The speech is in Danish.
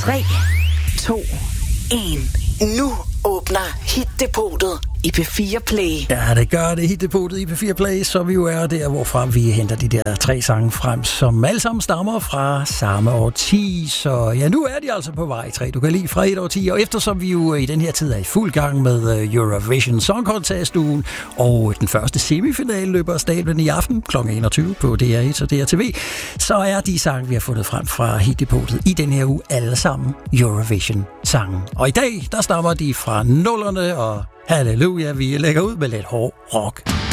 3, 2, 1. Nu åbner Hit-depotet i P4 Play. Ja, det gør det. Hit-depotet i P4 Play, så vi jo er der, hvorfra vi henter de der 3 sange frem, som alle sammen stammer fra samme årti. Så ja, nu er de altså på vej 3. Du kan lide fra et årti, og eftersom vi jo i den her tid er i fuld gang med Eurovision Song Contest-ugen, og den første semifinale løber af stablen i aften kl. 21 på DR1 og DRTV, så er de sange, vi har fundet frem fra Hit-depotet i den her uge, alle sammen Eurovision-sangen. Og i dag, der stammer de fra 00'erne, og halleluja, vi lægger ud med lidt hård rock.